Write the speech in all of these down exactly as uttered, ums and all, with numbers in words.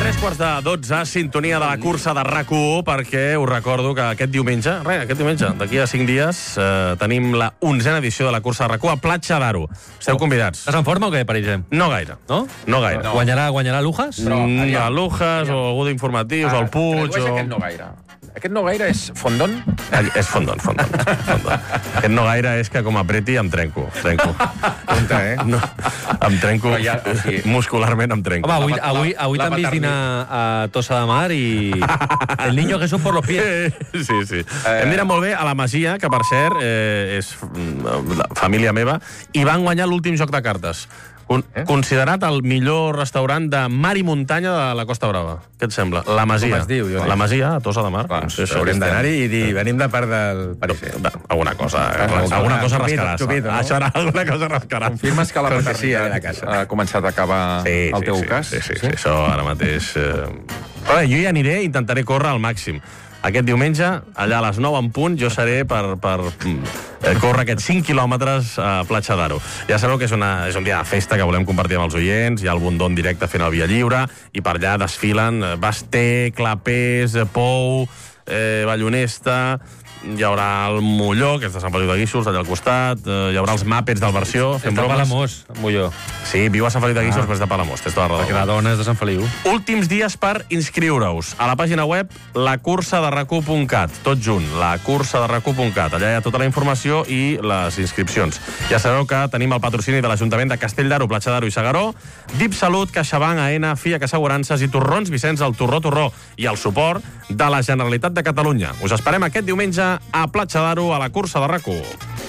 Tres quarts de dotze, sintonia de la cursa de RAC u, perquè us recordo que aquest diumenge, res, aquest diumenge, d'aquí a cinc dies, eh, tenim la onzena edició de la cursa de RAC u a Platja d'Aro. Esteu convidats. Estàs en forma o què, per exemple? No gaire. No? No gaire. No. Guanyarà, guanyarà Lujas? Però, mm, a Lujas, o algú d'informatius, o el Puig... Tradueix o... aquest no gaire. Aquest no gaire és fondon? És fondon, fondon. fondon. Aquest no gaire és que com apreti em trenco. trenco. Compte, eh? No, em trenco, ja, o sigui... muscularment em trenco. Home, avui, La- avui, la- avui la t'han vist paterni- dinar a Tossa de Mar i el niño Jesús por los pies. Sí, sí. Eh... Hem dinat molt bé a la Masia, que per cert eh, és mm, família meva, i van guanyar l'últim joc de cartes. Con eh? Considerat el millor restaurant de mar i muntanya de la Costa Brava. Què et sembla? La Masia. Com es diu, jo? La Masia, a Tossa de Mar. Clar, sí, haurem d'anar-hi i dir, venim de part del Pariser. Alguna cosa, eh? Alguna alguna cosa xupito, rascaràs. xupito, no? Això era alguna cosa rascaràs. Confirmes que la Cortesia paternitat de la casa. ha començat a acabar Sí, el sí, teu sí, cas? Sí, sí, sí, això ara mateix... Eh... Però bé, jo hi aniré i intentaré córrer al màxim. Aquest diumenge, allà a les nou en punt, jo seré per, per eh, córrer aquests cinc quilòmetres a Platja d'Aro. Ja sabeu que és, una, és un dia de festa que volem compartir amb els oients, hi ha el Bundó en directe fent el Via Lliure, i per allà desfilen eh, Basté, Clapés, eh, Pou, eh, Ballonesta... Hi haurà el Molló, que és de Sant Feliu de Guíxols, allà al costat, eh, hi haurà els Màpets del Versió, fent Està a bromes. Palamós, Molló. Sí, viu a Sant Feliu de Guíxols, ah. però és de Palamós, tens tota la Perquè raó. la dona és de Sant Feliu. Últims dies per inscriure-us. A la pàgina web la cursa de rac u punt cat, tot junt, la cursa de rac u punt cat. Allà hi ha tota la informació i les inscripcions. Ja sabeu que tenim el patrocini de l'Ajuntament de Castell d'Aro, Platja d'Aro i Segaró, Dip Salut, CaixaBank, A N, Fiac Assegurances i Torrons Vicenç, el Torró Torró, i el suport de la Generalitat de Catalunya. Us esperem aquest diumenge a Platja d'Aro, a la cursa de RAC u.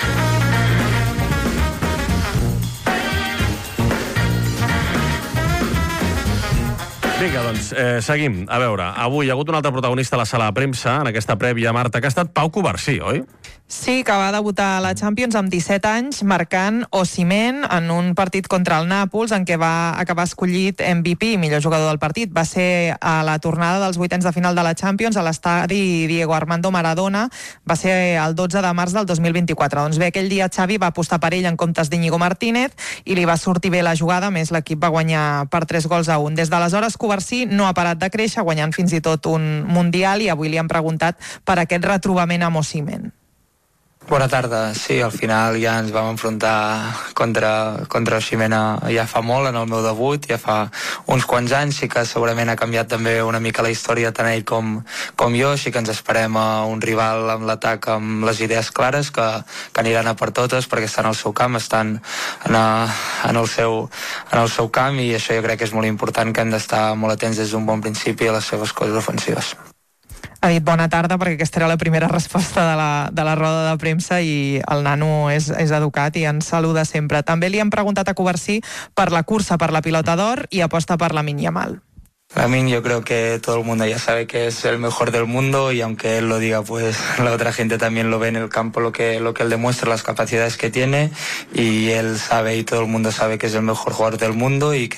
Vinga, doncs, eh, seguim. A veure, avui hi ha hagut un altre protagonista a la sala de premsa, en aquesta prèvia, Marta, que ha estat Pau Covarsí, oi? Sí, que va debutar a la Champions amb disset anys, marcant Osimhen en un partit contra el Nàpols, en què va acabar escollit M V P, millor jugador del partit. Va ser a la tornada dels vuitens de final de la Champions a l'estadi Diego Armando Maradona. Va ser el dotze de març del dos mil vint-i-quatre. Doncs bé, aquell dia Xavi va apostar per ell en comptes d'Iñigo Martínez i li va sortir bé la jugada, a més l'equip va guanyar per tres gols a un. Des d'aleshores, Covarsí no ha parat de créixer, guanyant fins i tot un Mundial, i avui li han preguntat per aquest retrobament amb Osimhen. Bona tarda. Sí, al final ja ens vam enfrontar contra, contra Osimhen ja fa molt, en el meu debut, ja fa uns quants anys. Sí que segurament ha canviat també una mica la història tant ell com, com jo. Sí que ens esperem a un rival amb l'atac amb les idees clares, que, que aniran a per totes perquè estan al seu camp, estan en, a, en, el seu, en el seu camp, i això jo crec que és molt important, que hem d'estar molt atents des d'un bon principi a les seves coses ofensives. Ha dit bona tarda perquè aquesta era la primera resposta de la, de la roda de premsa, i el nano és, és educat i ens saluda sempre. També li han preguntat a Covarsí per la cursa per la pilota d'or i aposta per Lamine Yamal. Lamine, yo creo que todo el mundo ya sabe que es el mejor del mundo, y aunque él lo diga, pues la otra gente también lo ve en el campo, lo que, lo que él demuestra, las capacidades que tiene, y él sabe y todo el mundo sabe que es el mejor jugador del mundo y que